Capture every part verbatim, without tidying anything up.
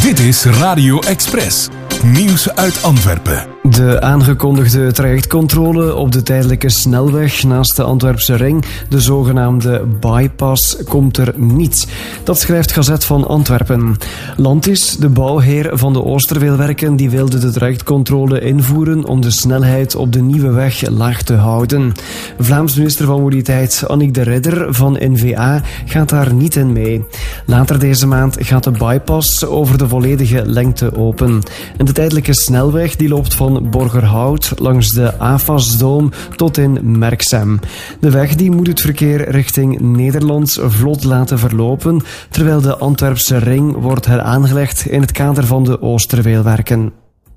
Dit is Radio Express. Nieuws uit Antwerpen. De aangekondigde trajectcontrole op de tijdelijke snelweg naast de Antwerpse ring, de zogenaamde bypass, komt er niet. Dat schrijft Gazet van Antwerpen. Landis, de bouwheer van de Oosterweelwerken, die wilde de trajectcontrole invoeren om de snelheid op de nieuwe weg laag te houden. Vlaams minister van Mobiliteit Annick de Ridder van N V A gaat daar niet in mee. Later deze maand gaat de bypass over de volledige lengte open. En de tijdelijke snelweg die loopt van Borgerhout langs de A F A S-doom tot in Merksem. De weg die moet het verkeer richting Nederland vlot laten verlopen, terwijl de Antwerpse ring wordt heraangelegd in het kader van de Oosterweelwerken.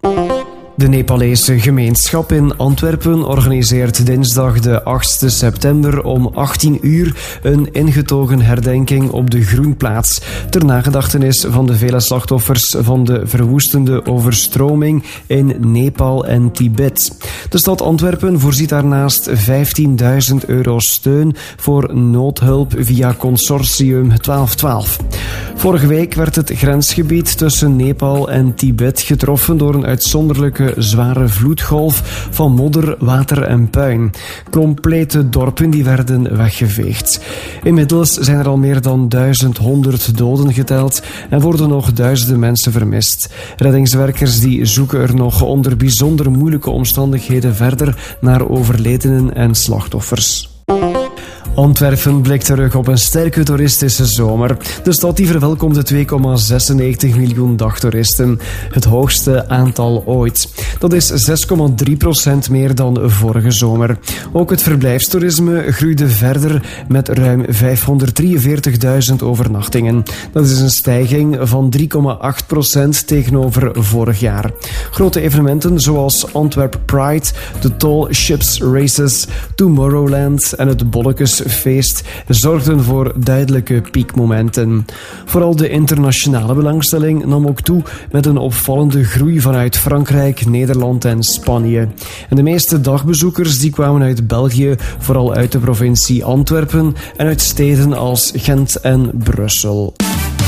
De Nepalese gemeenschap in Antwerpen organiseert dinsdag de achtste september om achttien uur een ingetogen herdenking op de Groenplaats, ter nagedachtenis van de vele slachtoffers van de verwoestende overstroming in Nepal en Tibet. De stad Antwerpen voorziet daarnaast vijftienduizend euro steun voor noodhulp via consortium twaalf twaalf. Vorige week werd het grensgebied tussen Nepal en Tibet getroffen door een uitzonderlijke zware vloedgolf van modder, water en puin. Complete dorpen die werden weggeveegd. Inmiddels zijn er al meer dan duizend honderd doden geteld en worden nog duizenden mensen vermist. Reddingswerkers die zoeken er nog onder bijzonder moeilijke omstandigheden verder naar overledenen en slachtoffers. Antwerpen blikt terug op een sterke toeristische zomer. De stad die verwelkomde twee komma zesennegentig miljoen dagtoeristen. Het hoogste aantal ooit. Dat is zes komma drie procent meer dan vorige zomer. Ook het verblijfstoerisme groeide verder met ruim vijfhonderddrieënveertigduizend overnachtingen. Dat is een stijging van drie komma acht procent tegenover vorig jaar. Grote evenementen zoals Antwerp Pride, de Tall Ships Races, Tomorrowland en het Bollekesfeest zorgden voor duidelijke piekmomenten. Vooral de internationale belangstelling nam ook toe met een opvallende groei vanuit Frankrijk, Nederland en Spanje. En de meeste dagbezoekers die kwamen uit België, vooral uit de provincie Antwerpen en uit steden als Gent en Brussel.